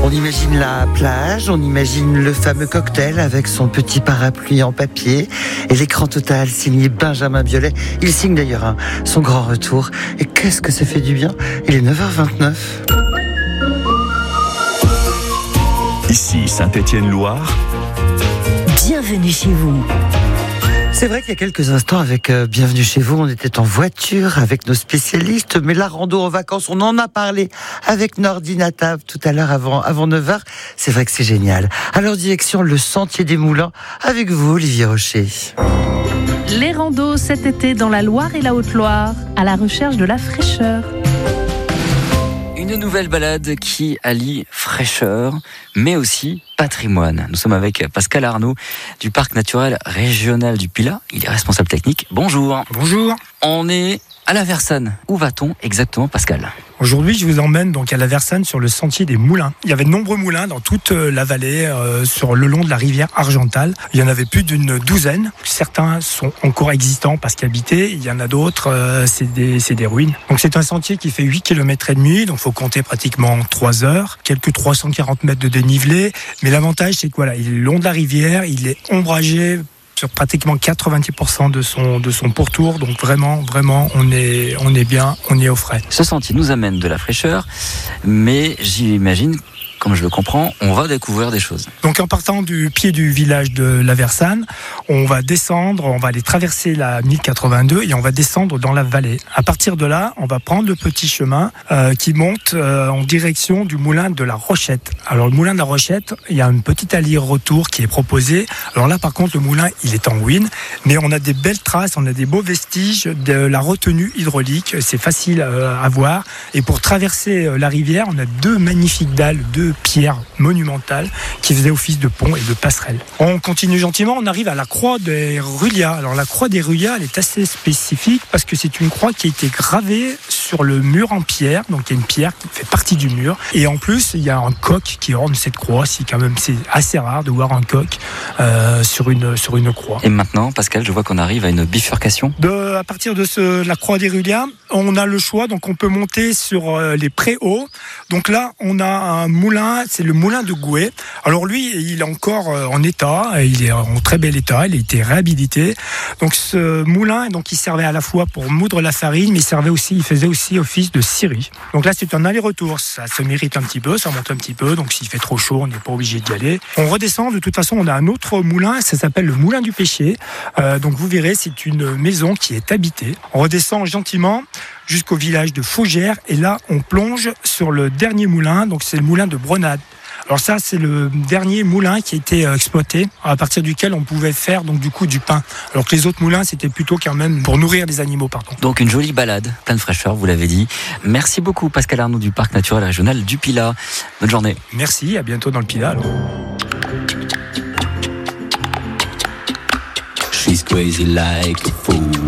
On imagine la plage, on imagine le fameux cocktail avec son petit parapluie en papier et l'écran total signé Benjamin Biolay. Il signe d'ailleurs son grand retour. Et qu'est-ce que ça fait du bien. Il est 9h29. Ici Saint-Étienne-Loire. Bienvenue chez vous. C'est vrai qu'il y a quelques instants avec Bienvenue chez vous, on était en voiture avec nos spécialistes, mais la rando en vacances, on en a parlé avec Nordine Table tout à l'heure avant 9h. C'est vrai que c'est génial. Alors direction le Sentier des Moulins avec vous, Olivier Rocher. Les randos cet été dans la Loire et la Haute-Loire, à la recherche de la fraîcheur. Une nouvelle balade qui allie fraîcheur, mais aussi patrimoine. Nous sommes avec Pascal Arnaud du Parc naturel régional du Pilat. Il est responsable technique. Bonjour. Bonjour. On est à la Versanne. Où va-t-on exactement, Pascal ? Aujourd'hui, je vous emmène donc à la Versanne sur le sentier des moulins. Il y avait de nombreux moulins dans toute la vallée, sur le long de la rivière Argentale. Il y en avait plus d'une douzaine. Certains sont encore existants parce qu'habités. Il y en a d'autres, c'est des ruines. Donc c'est un sentier qui fait 8 km et demi, donc faut compter pratiquement 3 heures, quelques 340 mètres de dénivelé. Mais l'avantage, c'est que voilà, il est le long de la rivière, il est ombragé sur pratiquement 90% de son pourtour. Donc vraiment, on est bien, on est au frais. Ce sentier nous amène de la fraîcheur, mais j'imagine, comme je le comprends, on va découvrir des choses. Donc en partant du pied du village de la Versanne, on va descendre, on va aller traverser la 1082 et on va descendre dans la vallée. À partir de là, on va prendre le petit chemin qui monte en direction du moulin de la Rochette. Alors le moulin de la Rochette, il y a une petite aller-retour qui est proposée. Alors là par contre le moulin il est en ruine, mais on a des belles traces, on a des beaux vestiges de la retenue hydraulique, c'est facile à voir. Et pour traverser la rivière, on a deux magnifiques dalles, deux pierres monumentales qui faisaient office de pont et de passerelle. On continue gentiment, on arrive à la croix des Rullias. Alors la croix des Rullias, elle est assez spécifique parce que c'est une croix qui a été gravée sur le mur en pierre, donc il y a une pierre qui fait partie du mur. Et en plus, il y a un coq qui orne cette croix. C'est assez rare de voir un coq sur une croix. Et maintenant, Pascal, je vois qu'on arrive à une bifurcation. À partir de la croix des Rullias, on a le choix, donc on peut monter sur les Préhauts. Donc là, on a un moulin, c'est le moulin de Gouet. Alors lui, il est encore en état, il est en très bel état, il a été réhabilité. Donc ce moulin, donc il servait à la fois pour moudre la farine, mais il faisait aussi office de scierie. Donc là, c'est un aller-retour, ça se mérite un petit peu, ça monte un petit peu, donc s'il fait trop chaud, on n'est pas obligé d'y aller. On redescend, de toute façon, on a un autre moulin, ça s'appelle le moulin du Péché. Donc vous verrez, c'est une maison qui est habitée. On redescend gentiment jusqu'au village de Faugères et là on plonge sur le dernier moulin, donc c'est le moulin de Brenade. Alors ça c'est le dernier moulin qui a été exploité, à partir duquel on pouvait faire donc du coup du pain. Alors que les autres moulins c'était plutôt quand même pour nourrir les animaux pardon. Donc une jolie balade, plein de fraîcheur, vous l'avez dit. Merci beaucoup Pascal Arnaud du Parc naturel régional du Pilat. Bonne journée. Merci, à bientôt dans le Pilat. Alors. She's crazy like a fool.